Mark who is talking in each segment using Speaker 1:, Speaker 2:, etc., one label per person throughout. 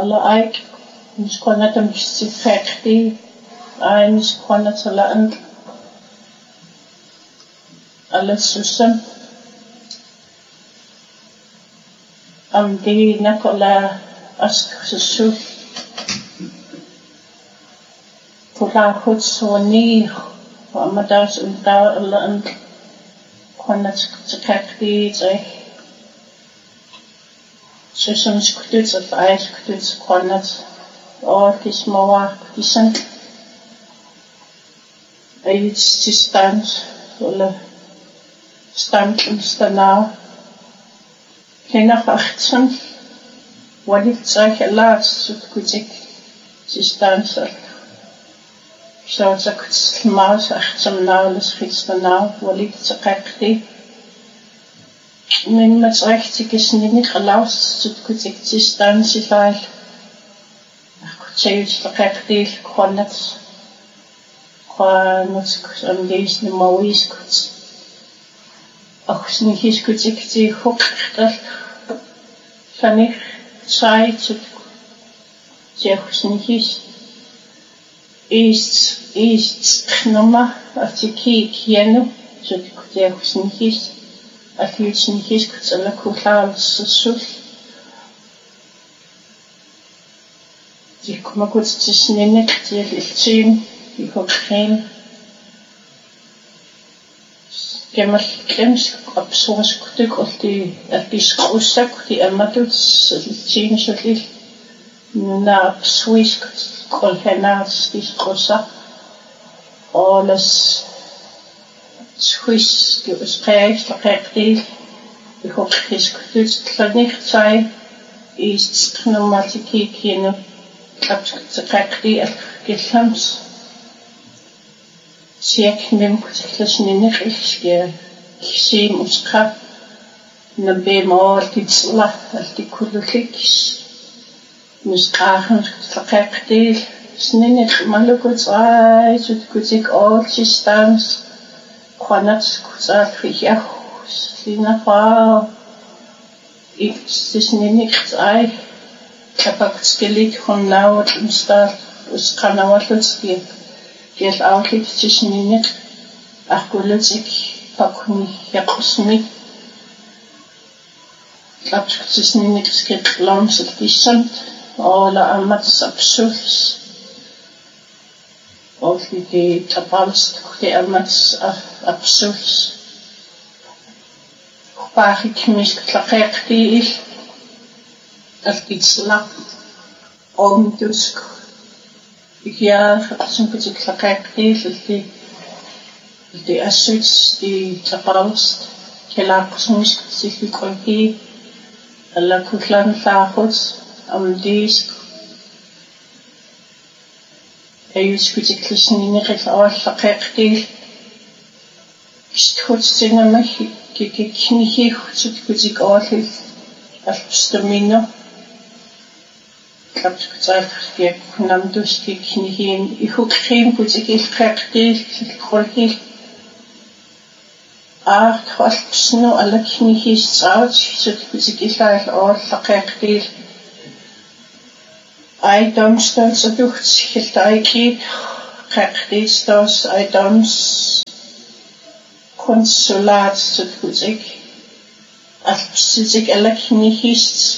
Speaker 1: alla aik niskona tamsifekti ai niskona talaan alla susam di nakola asksusu kula hutsoni amadas unta alla and kona tsekti susam skutut of ice skutut kona this mawa kisan it's to stand eller stand now Kena achtzon wadit zach laat sut kuzik distanza so zak maus achtzon now les gitsen now wadit zakakti min met rechtig is niet gelaust sut kuzik distanza faal kuzik zakakti konnet kwanet am deis ne mawis kuts ach snikis kuzik ti hoktal Fanich Zeit Tsechosnikis ist Knoma Artiki Kienu Tsechosnikis Artiki Kutsala Kula Susul Die kommen kurz zu nennen, die Ilzim, die Hochheim Gemel Krems absoos kutuk of die biskosak die amaduts zien zulli na Swiss kolhenas biskosa alles Swiss die bespreekt verkrijgt die hoop geskututs niet zijn is pneumatiki kino kapsakrijgt die gelams Siek nem kutlasnin ik sim uska na be mor titsla alti kulukis muskachen verkekti sninen malukuts ai sut kutik all distance kwanat kutsat fiach sina pa ik sninen ai kapaktskelik hon now instal uskanawatski Geld outlet zwischen nicht ach gulutsik pakuni yakusmi klapsch zwischen nicht skit lams het disant alla amats absurds of die tapals die amats absurds paar ik mis klakti als iets la om dus Ja, zo'n beetje klakkeef, die assets, die tapals, kelakosmis, zich kolki, alla kuklan fagos, disk. Is beetje klisnine al klakkeef. Is goed zingen me, kijk niet goed, beetje al als stamina. Ik nam dus die knieën. Ik ook geen goed ik krijgde kolki. Het was snel alle knieën zout. Zo goed ik al krijgde. I damstel zo doet gelijk krijgde stas I dams consulaat zo goed ik. Als ik alle knieën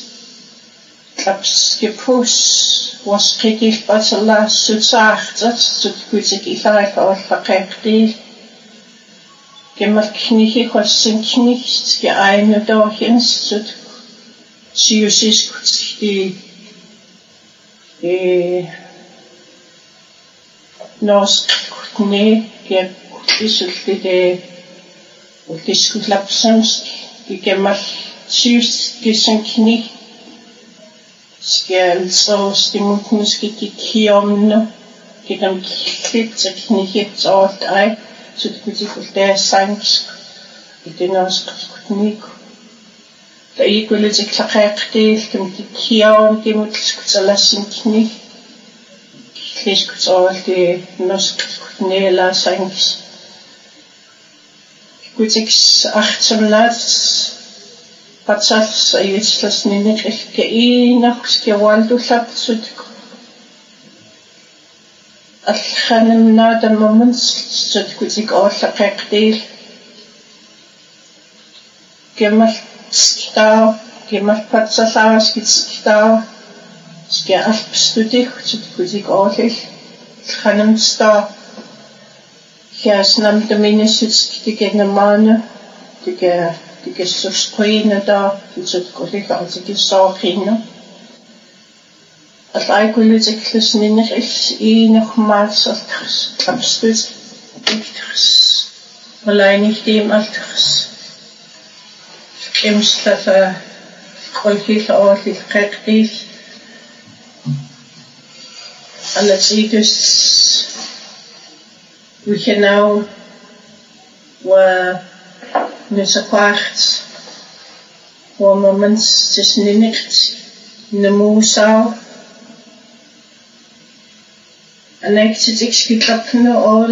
Speaker 1: Klaps gepus was kritisch batala suzacht dat goed ik ifaik al verkekti Gemmer kniehe was sind nicht geeine dochens zut siusis die nos kutne ge kutisukte de diskutlapsens die gemmer sius gesen knie Skjälsa stimutinski kikiomno kidam kliptsak nicht ort ei so kuti der sanks itinos kutnik da ikule ze klakakte kum kikiom dimutskutalasin kni kliskutsalte nos kutnela sanks kutik 18 laats Patsas ayutslas ninik keinax kewaldullapsut alxanimnaada mamunsut kutik ollaqeqtil kemal skitao kemal patsasaas kitskitao skia alpstudixut kutik ollil alxanimsta kiasnam dominusut tikenamana tike susquina da tut kollega altikissooqinna alaikulutiklus ninneris iinermaals alters tlapstut ikters malainihtiim alters kimslafa kolhilla ollil qeqtil alatsitus wichenau wa nusaqaart wa moments tisninikt nemusau anektitik skitlapna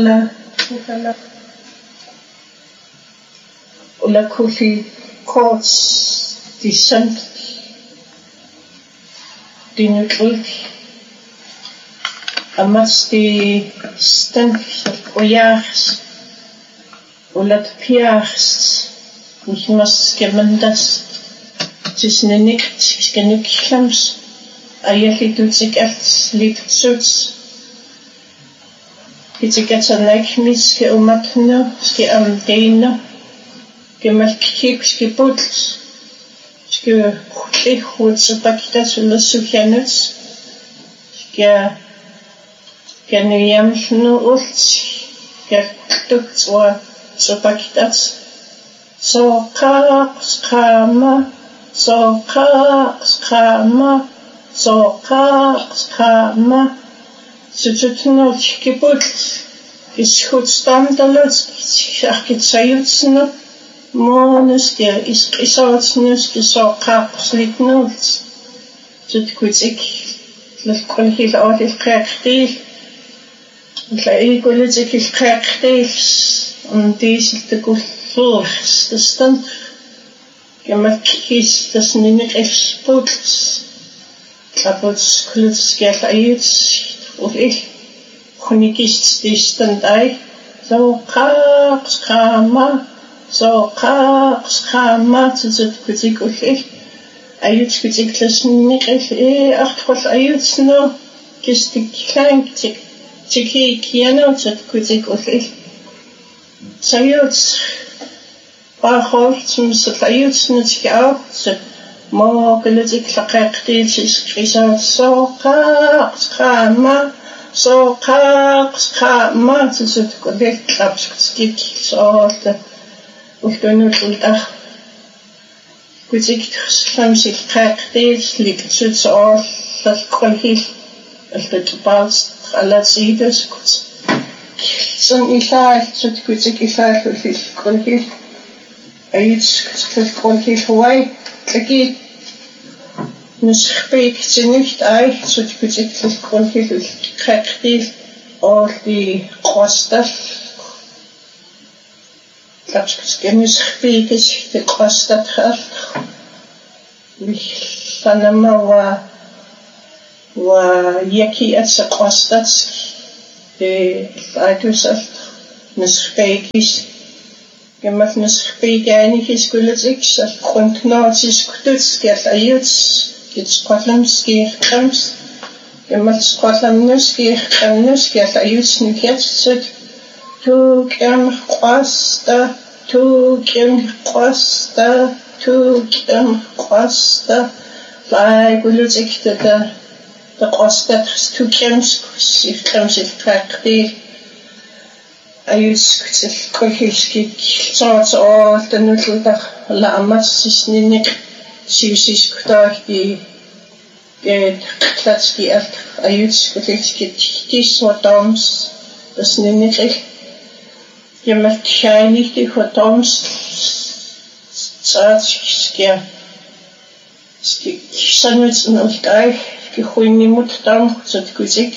Speaker 1: ola kulli courts dissent dinutrik amas di stank ojaars olat piars ich muss gemendas tisninikt skenukklams ayalitutik als litsuts Kitsikatsanakmis ke umatna ske amdeina kemalkik ske puts ske khutsutakita sulasukyanuts ske kenuyamnu ults kertuktswa supakitats soqaqsqama Sututnot kipult ishutstandalot architsayutsno monus der isqisatsnus kisoqaqslitnuts tutkutik lkolhil awil qaqtil laigulitik qaqtil dieseltekullurs dastan kemakis dasninexputs tapots klutskel ayuts of ich chronikist distant ai so qaqsqama tut kutik ulil ayut kutik tlasniqil artqol ayutsno kistik klein tiki kiano tut kutik ulil sayut bachort zum ayutsno tikau mo gelitik laqaqtil isqisat soqaqsqama tut kutik tlapskit soorta ultunultah kutik tsamsil qaqtil liktut soorlalkolhil altutpaus alatsides kut son ilaal tut kutik ilaal ulil kolhil ayits kolhil huai tlaki nusxpeik tinicht ai tut kutik kolhil qaqtil all die qostal Tlapskiskemis xpiikis tiqostatjal sanama wa yaki atseqostats aitusalt nisxpeikis kemat nisxpeikaanikis kuletik qunqnaatis kututs kial ayuts kitsqollams kiiqqams kemat sqollamnus kiiqqamnus kial ayuts nikiatsut Tuqem qosta lai gulutik da qosta tuqems sifqamsil qaqti ayus kolhiski tsot tanulda la amas sisninik siusiskutaaki qlatski ayus kolhiski tiswatams das ninik Jemand scheinig die Verdammt Zatskia Sanwitsen und Geich gehuini Mutdam zut kuzik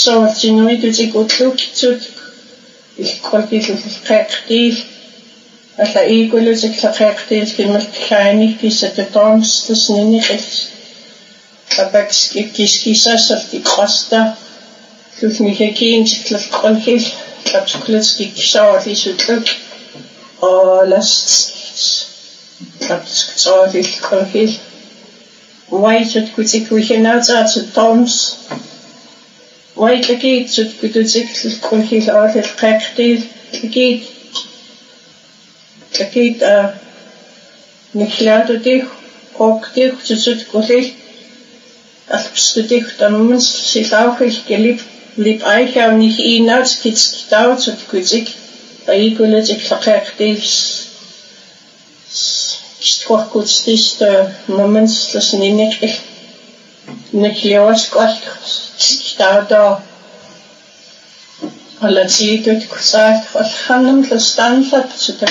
Speaker 1: Kisawatsinui kuzik utluk zut Ich konnte qaqtil alla iikulusik kimmelkaani kisatatoornstusniniqis abaks kiskisasarti qosta lusmihakiin sitlaqolhil tapskulutski kisaalisutluk olast tapskutsaalil qolhil waitut kutik wihinaataatsutorms waitlakit sutkututik qolhil aalil qaqtil Lakit niklaatutih qoqtih susutkulil alpstutih tammens silauhil lip aichaunich inaats kitskitautsutkutik aikuletik laqaqtil kistquarkutstist moments lasninik nikliawasqal kitauta Alatsiitut kusaat alhanam lastanlat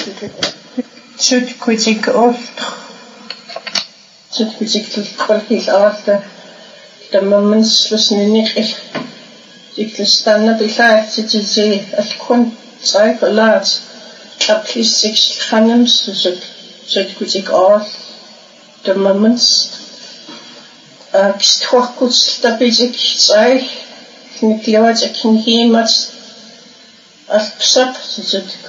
Speaker 1: sutkutik olt sutkutik qolhil aarta tammens lasninik tiklistanna bilaatitsi alkun saikolaat aplisik hanam sutkutik aart tammens kistquarkuts tapisik sai nikliawat kinhimat Alpsap sutku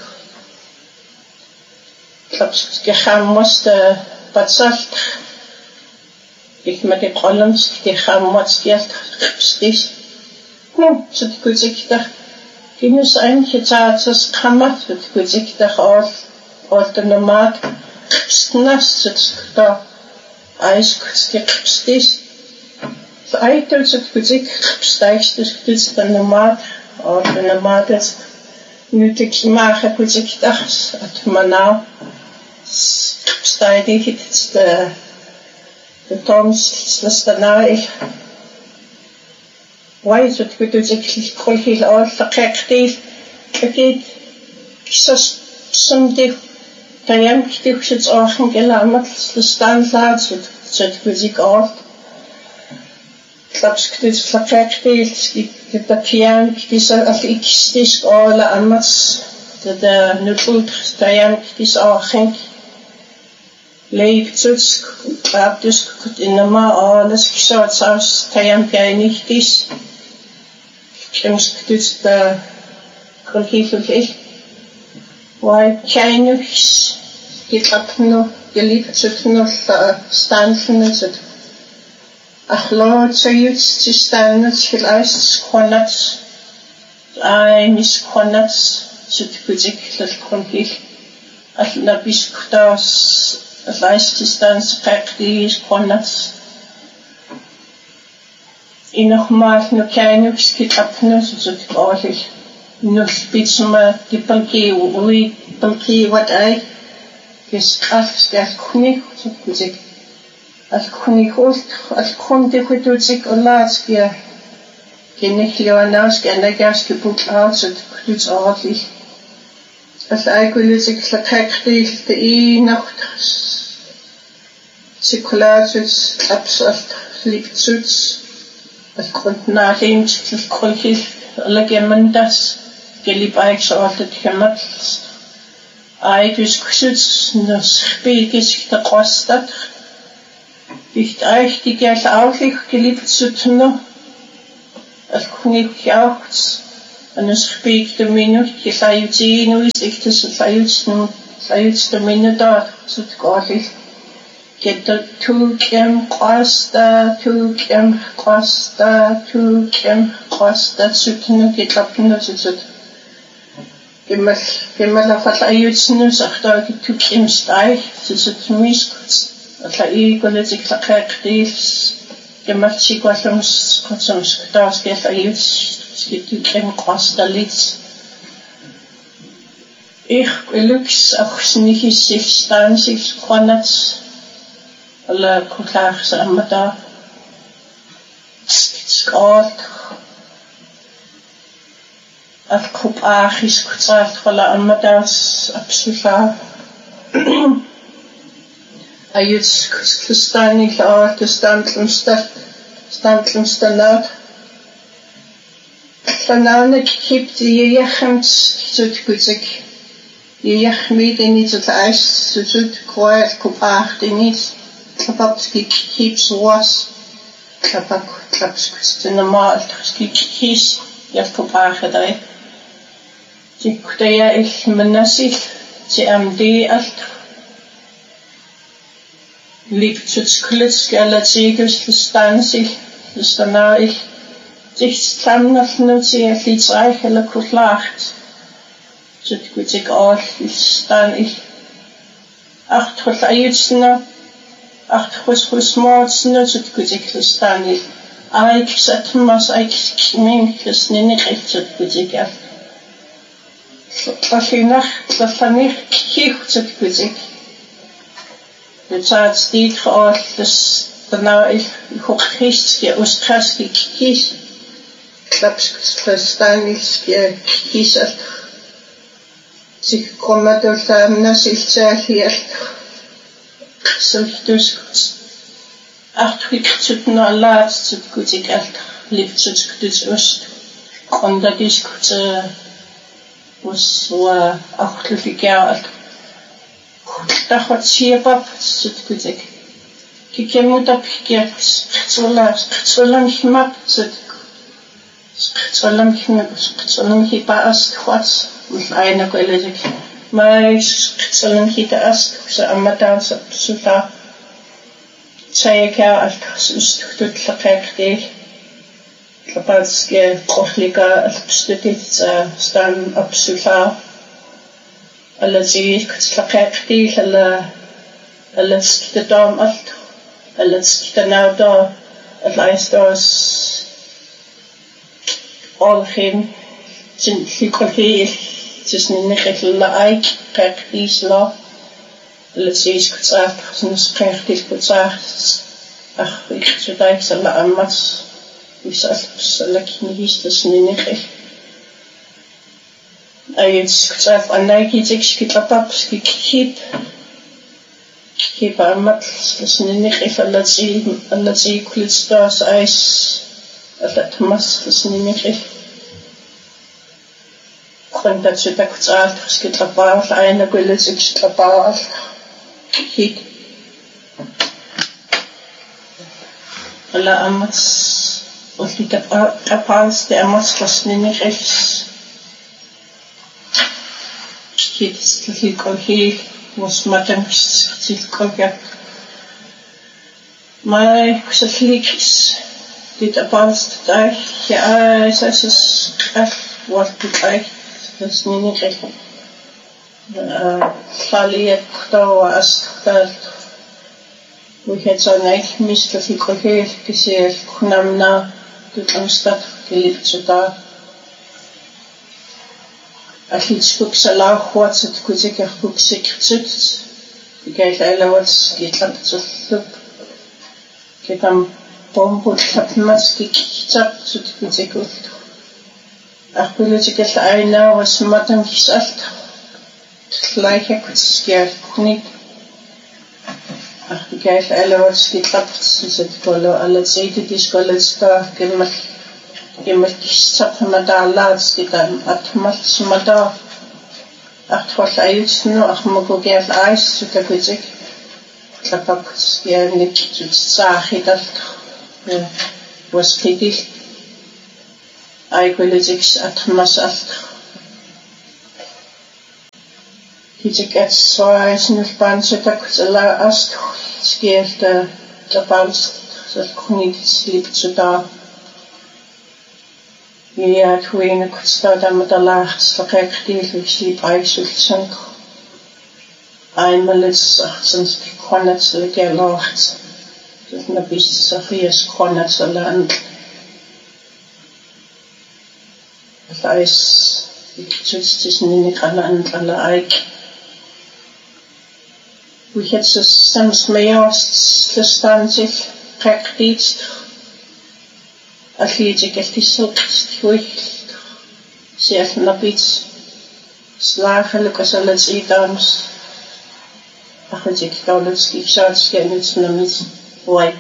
Speaker 1: klaps patsalt ikmati qolams kihammatskialt qipstis sutkutikta kinus einhitaatsas qammat sutkutikta ortanamat qipsnas sutkta aiskutski qipstis aitul sutkutik qipstaistus tutanamat ortanamatas Nutik maache kutiktas at manau staidig de toms slastanai waisut kutik qolhil aallaqaqtil akit kisas sumdi tayam kitixits aachen gelaamat slastanlaat sut kutik aalt Klapskut laqaqtil kitakian kisa alikistis ala amats tada nutult tayam kis aachen leiptutsk abdusk kut inama alas kisatsaus tayam kainihtis kemskut da kolhifil wai kainus kitapnu geliptsutnu stanfnut Achlood sayuts tistanut hilaist squanats mis quanats sutkutik lalkonhil alnabiskutas alaist tistans qaqtis quanats inochmal no kainux kitapnu sutqolil nulpitsma tipalki ui palki wat ai kisqaf skalkuni sutkutik Alkunikost alkuntikututzik olatskia kinnihlioanaus kianagasski puklaatut kututs aartli alaikulusik laqaqtil iinacht sikulaatuts absalt liptuts alquntnaalim qolhil alagemandas gelipaiksaaltat hamatls aitus kusuts nosbiikis taqastat Nicht euch die Geld auflich geliebt zu tun, als König jauchz, und es spielt der Minute, die Sayutin, wie sich das Sayuts der Minute dort, so gottig. Geht der Tukem Costa zu tun, geht ab und das ist Gimmel auf der Sayutin, sagt er, die Tukem Steich, das ist mich kurz. Atlaikuletik laqaqtis gematsikuallums kutsums taaskeallayuts skitukem qastalits ilux aqsnihissilstaansis qanats alla kullaarsa ammata skaat alqupaaqis kutsaartqala ammatas apsulla Ayuts kustanil aat standlumstanaat Lananek kipt yechemt sutkutik Meeting is at ice to quiet copacht in it. Klapski keeps was. Klapak klaps in the malt. Keeps yet copacht. Die Kudea ich menasich. Die MD alt. Lieb zu sklitsk alla tigers the stansich. The stanaich. Sich stamnach nu sie at least reich eller kutlacht. Zit ik al staan ik achter het uitzien achter het smartsne zit ik staan ik ik zet mas ik mijn gesnen ik zit ik af als je nacht dat van ik zit ik het staat dit al dus daarna ik hoor gisteren Oost-Gras kies klaps verstaan ik kies zich komen door de nazicht hier zelfs achter het na laatst goed ik echt liefst het dus oost en dat is goed was zo achter jaar dat wat zie pap het goed ik kijk moet op gekert zo lang map het zo lang gepaast wat eine Kollegin mas sollen kita as sa amata sa suta sayaka as tut lakakte kapatske kohlika stutit stan absuta allazi lakakte alla skidam alt alla skidanauda allaistos all him sin hikolhi tussen de like isla let's say kutsaat sin sprechtig kutsaat ach ik zodat ze la amas is als lekker niet tussen de ayet kutsaat anaki tikskitapap keep amat tussen de let's say kulstas ice dat mas tussen de und dazu da kurz es geht dabei eine Gülle sich dabei hit alla amats und die Kapals der amats was nicht rechts geht es viel kolhi was man dann sich kolja mai kusaflikis die Kapals da ja es ist was du das ist nicht recht. Fali kto astal. We het zo niet mis dat ik gezegd knam na de Amsterdam geliefd zo daar. Als je het boek zo laag hoort, het goed ik echt boek zeker zit. Ik kijk hele wat geht lang zo loop. Ik dan bombo klap mas gekichtsap zo goed ik goed. Ach, political einer was madam gesagt. Gleiche kurzgeld nicht. Ach, die gleich alle was geklappt, sind voll alle Seite die Skolles da gemacht. Ich hab mal da laats gegangen, hat mal da. Ach, was eigentlich nur ach mal go gern Eis zu der Musik. Klappt ja nicht zu sagen, das was krieg Eigenlijk atmas alt. Hitek at zwaar is nu spaan zo dat la ast skeert de bals dat kon niet sliep zo daar. Ja, ik weet niet wat staat daar met de laagst dat ik deel sliep eigenlijk zo. Einmal is 18 kon het zo lekker laagst. Dat na bis zo veel kon het zo land. Dat is ik zit tussen in alle eik. We het zo soms meer verstaan zich praktisch. Als je het echt is zo goed, zelf naar iets slagelijk als alles idams. Ach, het ik kan het schip zout niet naar iets. Why?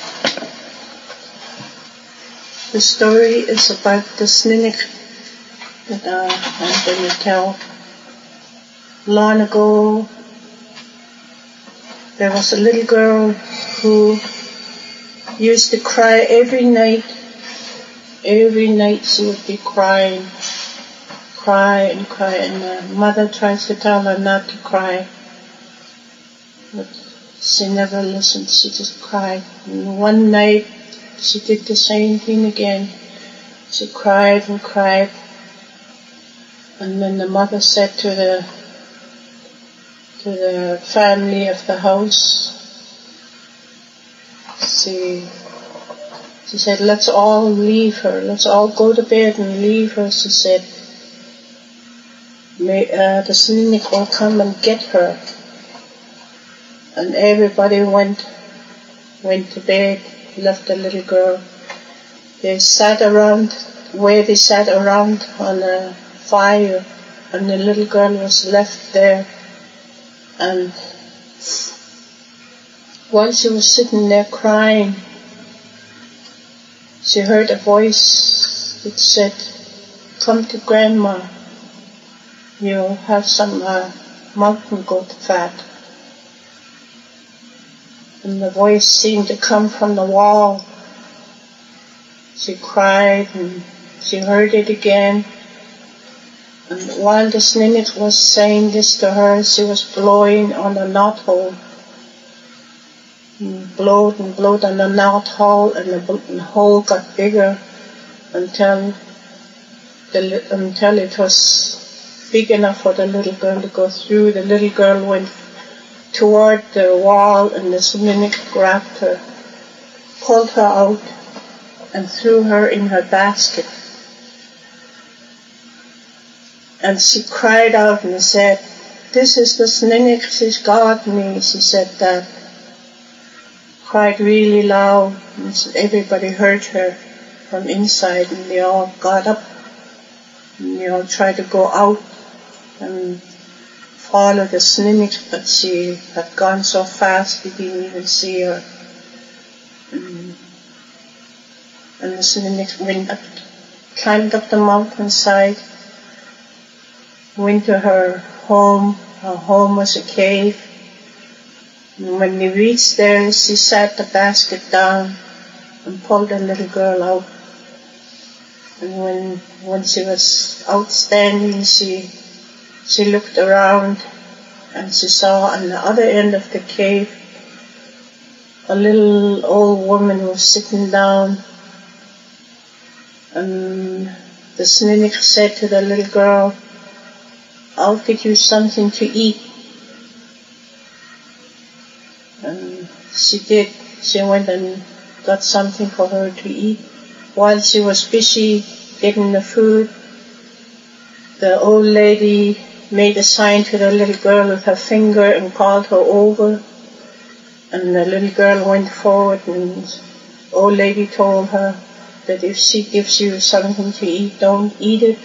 Speaker 1: The story is about the snake that I'm going to tell. long ago, there was a little girl who used to cry every night. Every night she would be crying, cry and cry, and her mother tries to tell her not to cry. But she never listened, she just cried. And one night she did the same thing again. She cried and cried. And then the mother said to the family of the house, she said, let's all leave her. Let's all go to bed and leave her. She said, the Snuneyjik will come and get her. And everybody went to bed, left the little girl. They sat around on a fire, and the little girl was left there. And while she was sitting there crying, she heard a voice that said, come to Grandma, you'll have some mountain goat fat. And the voice seemed to come from the wall. She cried and she heard it again. And while the Snuneyjik was saying this to her, she was blowing on the knothole. And blowed on the knothole, and the hole got bigger until it was big enough for the little girl to go through. The little girl went toward the wall, and the Snuneyjik grabbed her, pulled her out, and threw her in her basket. And she cried out and said, this is the Snuneyjik, she's got me. She said that. Cried really loud, and everybody heard her from inside, and they all got up, and they all tried to go out and follow the Snuneyjik, but she had gone so fast they didn't even see her. And the Snuneyjik climbed up the mountainside, went to her home. Her home was a cave. And when they reached there, she sat the basket down and pulled the little girl out. And when she was outstanding, she looked around, and she saw on the other end of the cave a little old woman was sitting down. And the Snuneyjik said to the little girl, I'll get you something to eat. And she did. She went and got something for her to eat. While she was busy getting the food, the old lady made a sign to the little girl with her finger and called her over. And the little girl went forward, and the old lady told her that if she gives you something to eat, don't eat it.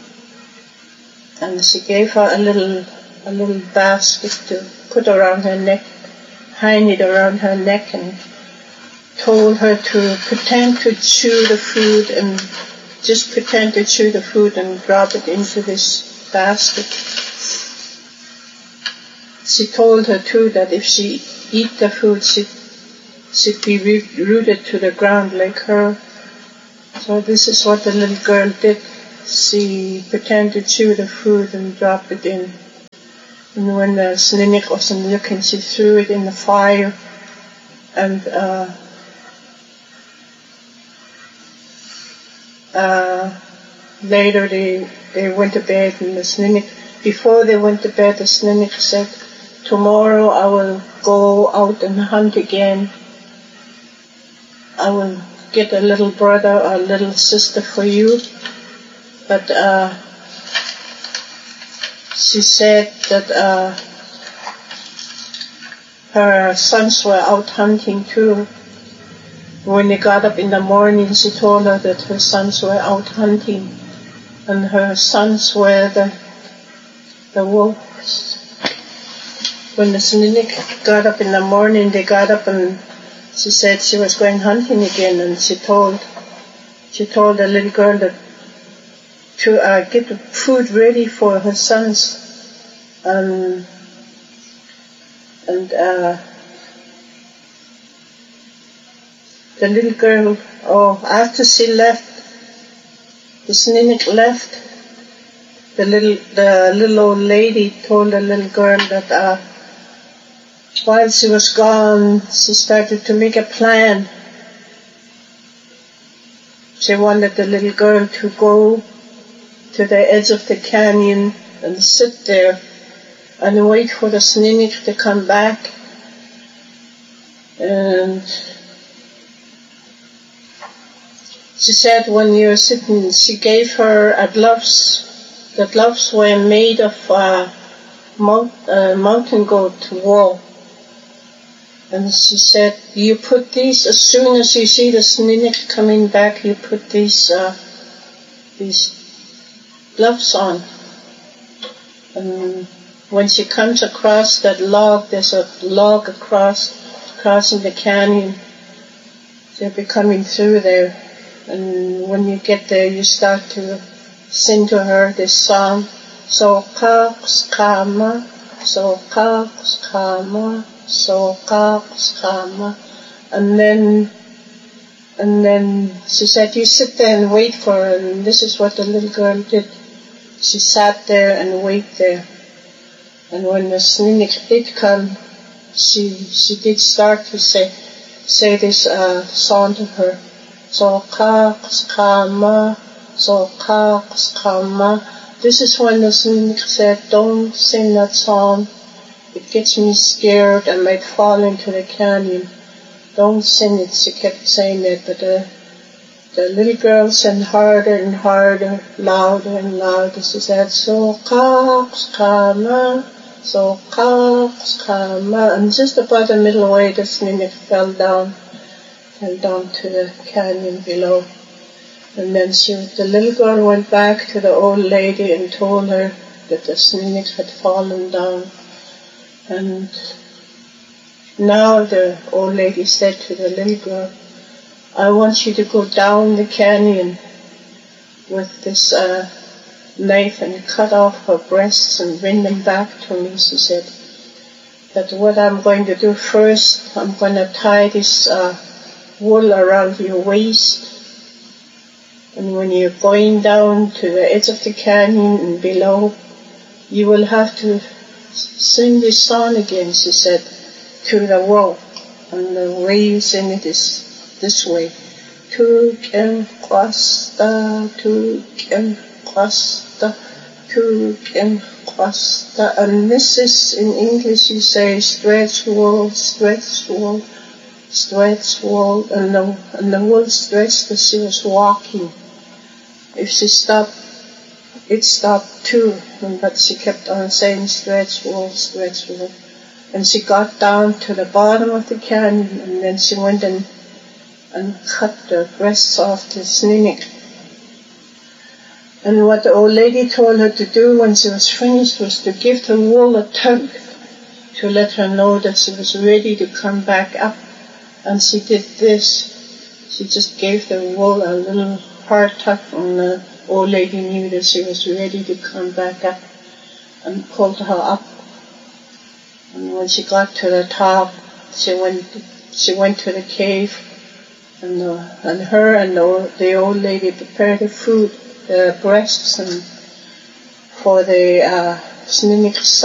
Speaker 1: And she gave her a little basket to put around her neck, hang it around her neck, and told her to pretend to chew the food, and just pretend to chew the food and drop it into this basket. She told her too that if she eat the food, she'd be rooted to the ground like her. So this is what the little girl did. She pretended to chew the food and dropped it in. And when the Snuneyjik wasn't looking, she threw it in the fire. And later they went to bed, and the Snuneyjik, before they went to bed, the Snuneyjik said, tomorrow I will go out and hunt again. I will get a little brother or a little sister for you. But she said that her sons were out hunting too. When they got up in the morning, she told her that her sons were out hunting, and her sons were the wolves. When the Snuneyjik got up in the morning, they got up, and she said she was going hunting again, and she told the little girl that to get the food ready for her sons. And the little girl, after she left, the Sninic left, the little old lady told the little girl that while she was gone, she started to make a plan. She wanted the little girl to go to the edge of the canyon and sit there and wait for the Sninic to come back. And she said when you're sitting, she gave her gloves. The gloves were made of mountain goat wool. And she said, you put these, as soon as you see the Sninic coming back, you put these gloves on. And when she comes across that log, there's a log crossing the canyon. They'll be coming through there. And when you get there, you start to sing to her this song. So kama, so kama, so kama. And then she said, you sit there and wait for her. And this is what the little girl did. She sat there and waited there. And when the Sninic did come, she did start to say this song to her. So kama, so kama. This is when the Sninic said, don't sing that song. It gets me scared. I might fall into the canyon. Don't sing it. She kept saying that, but the little girl sang harder and harder, louder and louder. She said, so kama, so kama. And just about the middle way, the Sninic fell down to the canyon below. And then the little girl went back to the old lady and told her that the Sninic had fallen down. And now the old lady said to the little girl, I want you to go down the canyon with this knife and cut off her breasts and bring them back to me. She said that what I'm going to do first, I'm going to tie this wool around your waist. And when you're going down to the edge of the canyon and below, you will have to sing this song again, she said, to the world. And the way you sing it is this way. Tukem kwasta, tukem kwasta, tukem kwasta. And this is, in English you say, stretch wool, stretch wool, stretch wool. And the wool stretched as she was walking. If she stopped, it stopped too, but she kept on saying stretch wool, stretch wool. And she got down to the bottom of the canyon, and then she went and cut the breasts off the Sninic. And what the old lady told her to do when she was finished was to give the wool a tug to let her know that she was ready to come back up. And she did this. She just gave the wool a little hard tug, and the old lady knew that she was ready to come back up, and pulled her up. And when she got to the top, she went to the cave, and her and the old lady prepared the food, the breasts, and for the Sninic